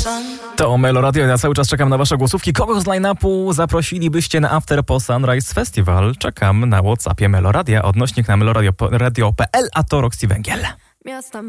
To Meloradio, ja cały czas czekam na wasze głosówki. Kogo z line-upu zaprosilibyście na After po Sunrise Festival? Czekam na WhatsAppie Meloradia, odnośnik na meloradio.pl, a to Roxy Węgiel.